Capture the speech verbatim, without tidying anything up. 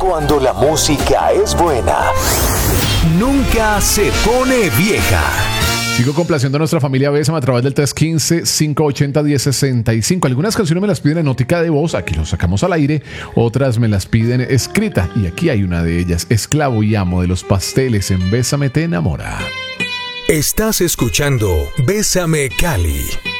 Cuando la música es buena, nunca se pone vieja. Sigo complaciendo a nuestra familia Bésame a través del tres uno cinco, cinco ocho cero, uno cero seis cinco. Algunas canciones me las piden en nótica de voz, aquí lo sacamos al aire. Otras me las piden escrita, y aquí hay una de ellas: Esclavo y amo de Los Pasteles en Bésame te enamora. Estás escuchando Bésame Cali.